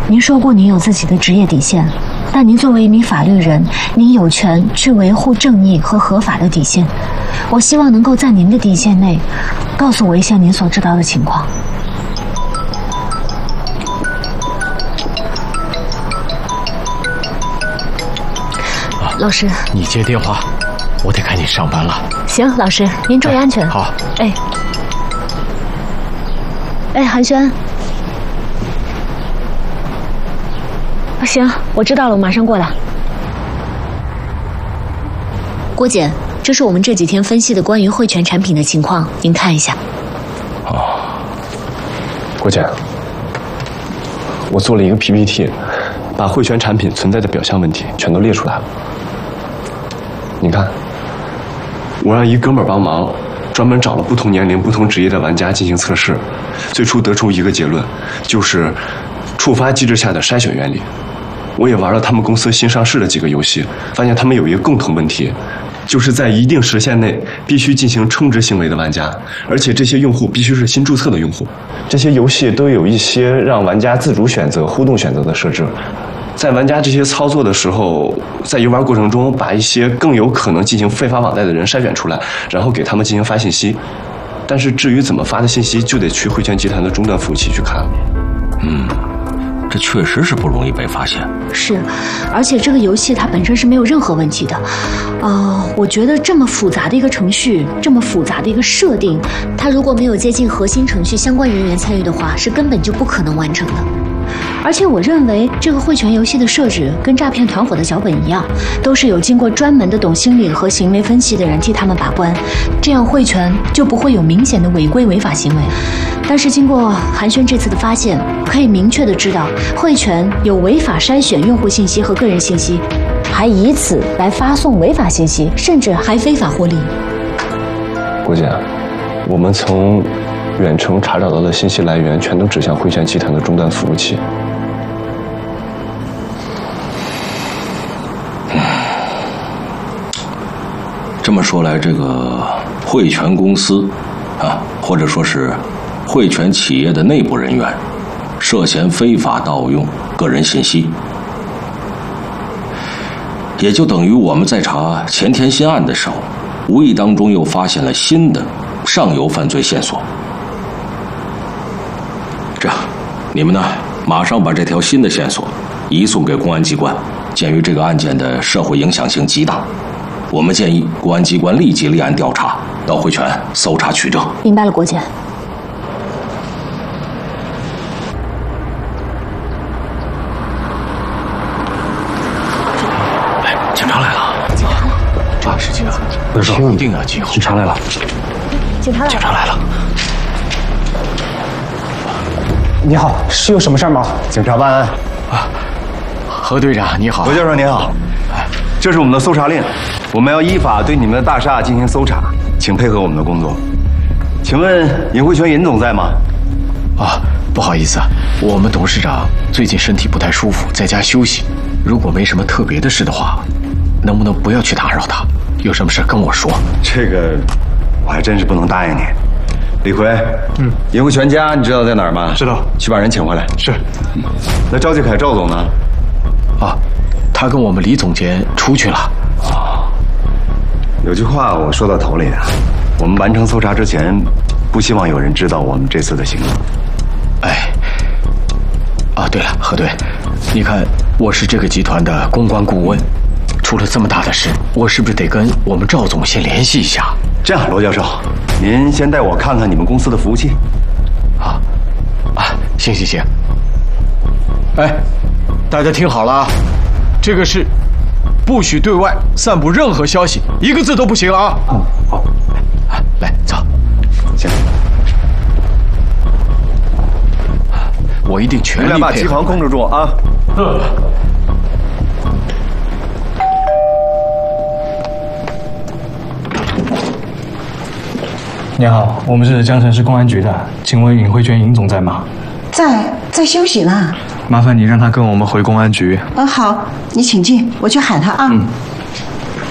您说过您有自己的职业底线，但您作为一名法律人，您有权去维护正义和合法的底线。我希望能够在您的底线内，告诉我一些您所知道的情况。老师， 你接电话，我得赶紧上班了。 行，老师，您注意安全。 好。 哎，寒暄。行，我知道了，我马上过来。郭姐，这是我们这几天分析的关于汇泉产品的情况，您看一下。 郭姐，我做了一个 PPT， 把汇泉产品存在的表象问题全都列出来了。你看，我让一哥们儿帮忙，专门找了不同年龄、不同职业的玩家进行测试，最初得出一个结论，就是触发机制下的筛选原理。我也玩了他们公司新上市的几个游戏，发现他们有一个共同问题，就是在一定时限内必须进行充值行为的玩家，而且这些用户必须是新注册的用户。这些游戏都有一些让玩家自主选择、互动选择的设置。在玩家这些操作的时候，在游玩过程中，把一些更有可能进行非法网贷的人筛选出来，然后给他们进行发信息。但是至于怎么发的信息，就得去汇泉集团的终端服务器去看。 这确实是不容易被发现。 是，而且这个游戏它本身是没有任何问题的。我觉得这么复杂的一个程序，这么复杂的一个设定，它如果没有接近核心程序相关人员参与的话，是根本就不可能完成的。而且我认为这个汇泉游戏的设置跟诈骗团伙的脚本一样，都是有经过专门的懂心理和行为分析的人替他们把关，这样汇泉就不会有明显的违规违法行为。但是经过寒暄这次的发现，可以明确的知道汇泉有违法筛选用户信息和个人信息，还以此来发送违法信息，甚至还非法获利。 郭姐，我们从远程查找到的信息来源全都指向汇泉集团的终端服务器。 这么说来，这个汇泉公司或者说是汇泉企业的内部人员涉嫌非法盗用个人信息，也就等于我们在查前田新案的时候，无意当中又发现了新的上游犯罪线索。这样，你们呢，马上把这条新的线索移送给公安机关。鉴于这个案件的社会影响性极大，我们建议公安机关立即立案调查，到汇泉搜查取证。 明白了，郭姐。 警察来了！这个事情一定要记好。 警察来了！ 警察来了！ 你好，是有什么事吗？ 警察办案。 何队长你好。 罗教授你好。这是我们的搜查令，我们要依法对你们的大厦进行搜查，请配合我们的工作。请问尹汇泉尹总在吗？ 不好意思，我们董事长最近身体不太舒服，在家休息。如果没什么特别的事的话，能不能不要去打扰他？有什么事跟我说。 这个我还真是不能答应你。李逵，尹汇泉家你知道在哪儿吗？ 知道。 去把人请回来。 是。 那赵继凯赵总呢？ 他跟我们李总监出去了。 有句话我说到头里啊，我们完成搜查之前，不希望有人知道我们这次的行动。 对了，何队，你看我是这个集团的公关顾问，出了这么大的事，我是不是得跟我们赵总先联系一下？ 这样，罗教授，您先带我看看你们公司的服务器。 行。大家听好了啊，这个事不许对外散布任何消息，一个字都不行了啊！ 好。 来，走。 行。 我一定全力配合。 你们俩把机房控制住啊！ 你好，我们是江城市公安局的，请问尹汇泉尹总在吗？ 在休息呢。 麻烦你让他跟我们回公安局。 好，你请进，我去喊他啊。